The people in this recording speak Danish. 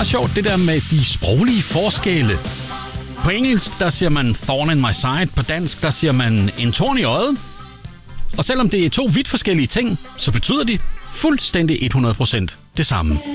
meget sjovt, det der med de sproglige forskelle. På engelsk, der siger man thorn in my side. På dansk, der siger man en torn i øjet. Og selvom det er to vidt forskellige ting, så betyder de fuldstændig 100% det samme.